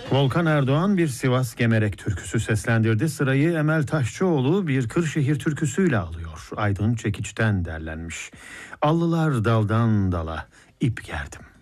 Volkan Erdoğan bir Sivas Gemerek türküsü seslendirdi. Sırayı Emel Taşçıoğlu bir Kırşehir türküsüyle alıyor. Aydın Çekiç'ten derlenmiş. Allılar daldan dala ip gerdim.